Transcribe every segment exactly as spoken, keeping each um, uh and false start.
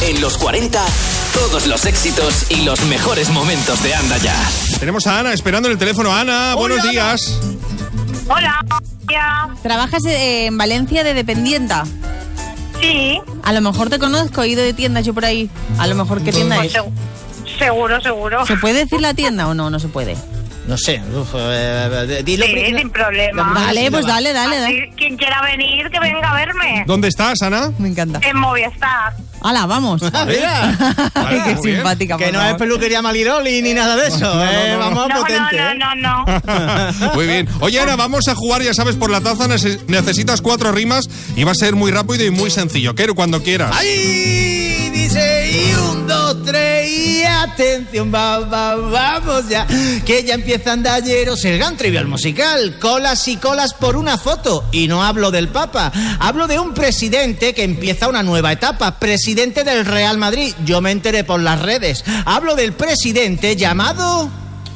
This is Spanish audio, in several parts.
En los cuarenta, todos los éxitos y los mejores momentos de Anda Ya. Tenemos a Ana esperando en el teléfono. Ana, buenos Hola. días. Hola. ¿Trabajas en Valencia de dependienta? Sí. A lo mejor te conozco, he ido de tiendas yo por ahí. A lo mejor, ¿qué tienda Pues es? seg- seguro, seguro. ¿Se puede decir la tienda o no? No se puede. No sé, uf, eh, dilo Sí, primero. sin problema. Vale, pues dale, dale, dale. Así, quien quiera venir, que venga a verme. ¿Dónde estás, Ana? Me encanta. En Movistar. ¡Hala, vamos! Ah, mira, Vale, Qué muy bien. simpática, que por no es favor. peluquería Maliroli ni nada de eso. eh, vamos a No, potente. no, ¿eh? no, no, no. Muy bien. Oye, Ana, vamos a jugar, ya sabes, por la taza. Nece- necesitas cuatro rimas y va a ser muy rápido y muy sencillo. Quiero cuando quieras. ¡Ay! Dice, y un, dos, tres, y atención, va, va, vamos ya, que ya empieza Andalleros, el gran trivial musical, colas y colas por una foto, y no hablo del Papa, hablo de un presidente que empieza una nueva etapa, presidente del Real Madrid, yo me enteré por las redes, hablo del presidente llamado...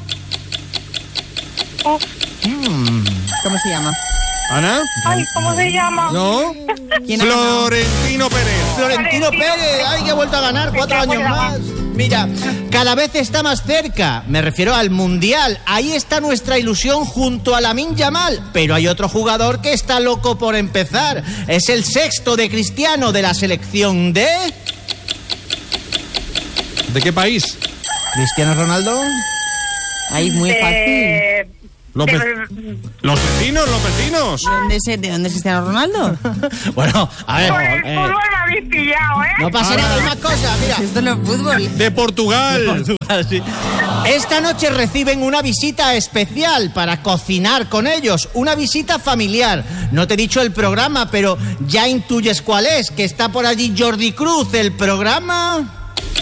¿Cómo se llama? ¿Ana? Ay, ¿cómo se llama? ¿No? ¿Quién ha ganado? Florentino Pérez. Florentino Florentino Pérez, ay, que ha vuelto a ganar cuatro Me años cago en la más. Mira, cada vez está más cerca, me refiero al Mundial. Ahí está nuestra ilusión junto a Lamine Yamal. Pero hay otro jugador que está loco por empezar. Es el sexto de Cristiano de la selección de... ¿De qué país? ¿Cristiano Ronaldo? Ahí, muy fácil. De... Los, de- ve- los vecinos, los vecinos. ¿De dónde es, ¿De dónde es Cristiano Ronaldo? Bueno, a ver... Por el eh, fútbol me habéis pillado, ¿eh? no pasa nada, hay más cosas, mira. Esto no es fútbol. De Portugal. Sí. Esta noche reciben una visita especial para cocinar con ellos, una visita familiar. No te he dicho el programa, pero ya intuyes cuál es, que está por allí Jordi Cruz, el programa...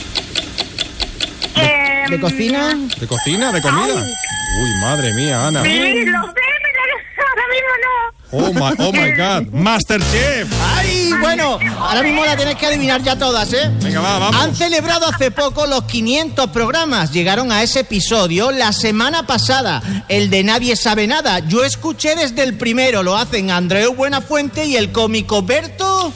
Eh, ¿De cocina? ¿De cocina? ¿De comida? Uy, madre mía, Ana. Sí, lo sé, pero ahora mismo no. Oh my, oh my God. Masterchef. ¡Ay! Bueno, ahora mismo la tenéis que adivinar ya todas, ¿eh? Venga, va, vamos. Han celebrado hace poco los quinientos programas. Llegaron a ese episodio la semana pasada, el de Nadie Sabe Nada. Yo escuché desde el primero, lo hacen Andreu Buenafuente y el cómico Berto...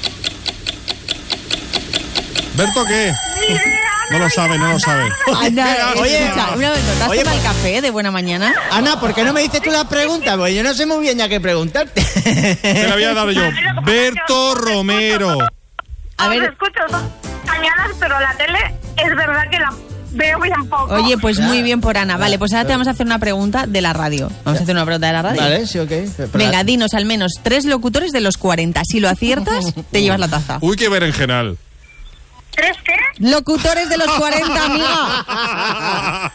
¿Berto qué? No lo sabe, no lo sabe. Anda, Oye, escucha, un momento, ¿te has oye, tomado el café de buena mañana? Ana, ¿por qué no me dices tú las preguntas? Porque yo no sé muy bien ya qué preguntarte. Te la había dado yo. Berto Romero. A Os ver, escucho dos mañanas, pero la tele es verdad que la veo bien poco. oye, pues muy bien por Ana. Vale, pues ahora te vamos a hacer una pregunta de la radio. Vamos a hacer una pregunta de la radio. Vale, sí, ok. Venga, dinos al menos tres locutores de los cuarenta. Si lo aciertas, te llevas la taza. Uy, qué berenjenal. ¿Tres qué? Locutores de los cuarenta, amiga.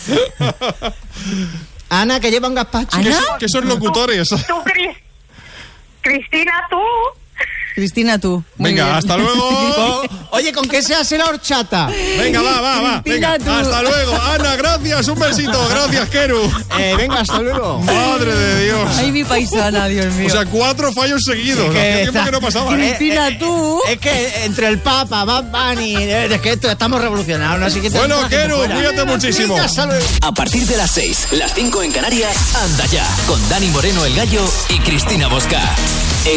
Ana, que lleva un gazpacho. ¿Qué, ¿Ana? qué son locutores? Tú, Cris- Cristina, tú. Cristina, tú. Muy Venga, bien. hasta luego. Oh, oye, ¿con qué se hace la horchata? Venga, va, va, va. Venga, Cristina, tú. hasta luego. Ana, gracias. Un besito. Gracias, Keru. Eh, venga, hasta luego. Madre de Dios. Ay, mi paisana, Dios mío. O sea, cuatro fallos seguidos. Hacía tiempo que no pasaba. ¿eh? Cristina, tú. Es que entre el Papa, Bad Bunny, eh, es que esto, estamos revolucionados, ¿no? Así que Bueno, tenemos que Keru, fuera. cuídate muchísimo. Venga, hasta luego. A partir de las seis, las cinco en Canarias, Anda Ya, con Dani Moreno el Gallo y Cristina Bosca.